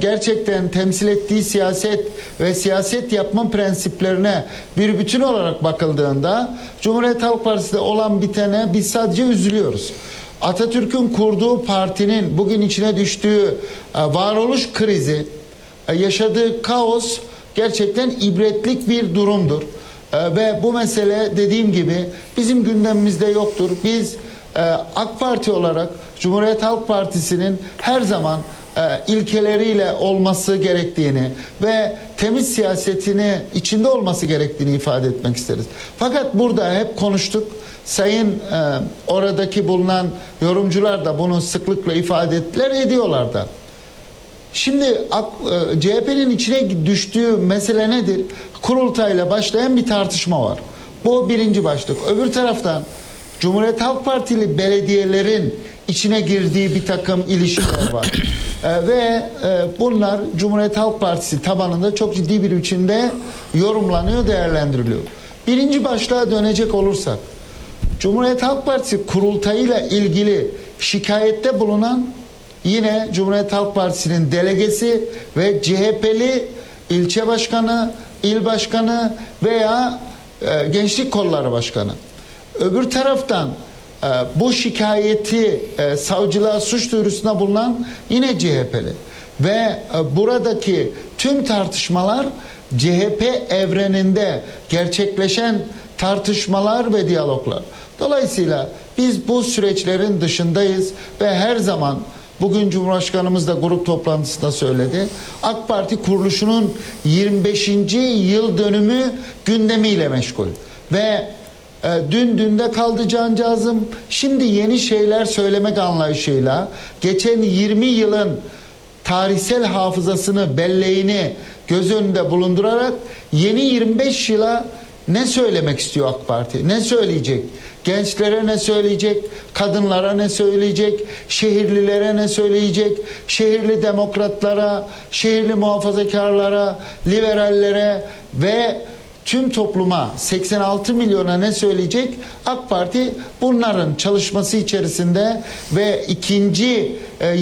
gerçekten temsil ettiği siyaset ve siyaset yapma prensiplerine bir bütün olarak bakıldığında Cumhuriyet Halk Partisi'de olan bitene biz sadece üzülüyoruz. Atatürk'ün kurduğu partinin bugün içine düştüğü varoluş krizi, yaşadığı kaos gerçekten ibretlik bir durumdur. Ve bu mesele dediğim gibi bizim gündemimizde yoktur. Biz AK Parti olarak Cumhuriyet Halk Partisi'nin her zaman ilkeleriyle olması gerektiğini ve temiz siyasetini içinde olması gerektiğini ifade etmek isteriz. Fakat burada hep konuştuk. Sayın oradaki bulunan yorumcular da bunu sıklıkla ifade ettiler, ediyorlar da. Şimdi CHP'nin içine düştüğü mesele nedir? Kurultayla başlayan bir tartışma var. Bu birinci başlık. Öbür taraftan Cumhuriyet Halk Partili belediyelerin içine girdiği bir takım ilişkiler var. Ve bunlar Cumhuriyet Halk Partisi tabanında çok ciddi bir biçimde yorumlanıyor, değerlendiriliyor. Birinci başlığa dönecek olursak, Cumhuriyet Halk Partisi kurultayıyla ilgili şikayette bulunan yine Cumhuriyet Halk Partisi'nin delegesi ve CHP'li ilçe başkanı, il başkanı veya gençlik kolları başkanı. Öbür taraftan bu şikayeti savcılığa suç duyurusuna bulunan yine CHP'li. Ve buradaki tüm tartışmalar CHP evreninde gerçekleşen tartışmalar ve diyaloglar. Dolayısıyla biz bu süreçlerin dışındayız ve her zaman bugün Cumhurbaşkanımız da grup toplantısında söyledi. AK Parti kuruluşunun 25. yıl dönümü gündemiyle meşgul. Ve dün dünde kaldı cancağızım. Şimdi yeni şeyler söylemek anlayışıyla geçen 20 yılın tarihsel hafızasını, belleğini göz önünde bulundurarak yeni 25 yıla ne söylemek istiyor AK Parti? Ne söyleyecek? Gençlere ne söyleyecek? Kadınlara ne söyleyecek? Şehirlilere ne söyleyecek? Şehirli demokratlara, şehirli muhafazakarlara, liberallere ve tüm topluma 86 milyona ne söyleyecek? AK Parti bunların çalışması içerisinde ve ikinci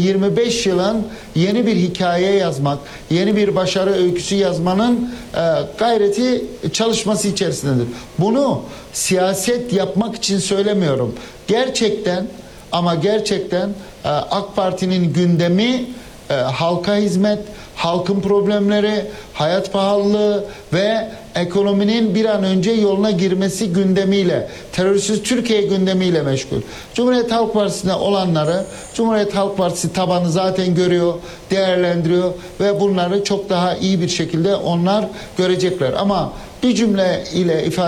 25 yılın yeni bir hikaye yazmak, yeni bir başarı öyküsü yazmanın gayreti çalışması içerisindedir. Bunu siyaset yapmak için söylemiyorum. Gerçekten ama gerçekten AK Parti'nin gündemi halka hizmet, halkın problemleri, hayat pahalılığı ve ekonominin bir an önce yoluna girmesi gündemiyle, terörsüz Türkiye gündemiyle meşgul. Cumhuriyet Halk Partisi'ne olanları Cumhuriyet Halk Partisi tabanı zaten görüyor, değerlendiriyor ve bunları çok daha iyi bir şekilde onlar görecekler. Ama bir cümle ile ifade